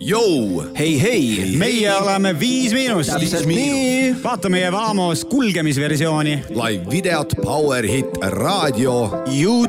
Jou! Hei, meie oleme 5 Miinust. Täpselt nii. Vaata meie Vamos kulgemisversiooni. Live videot, Power Hit, raadio,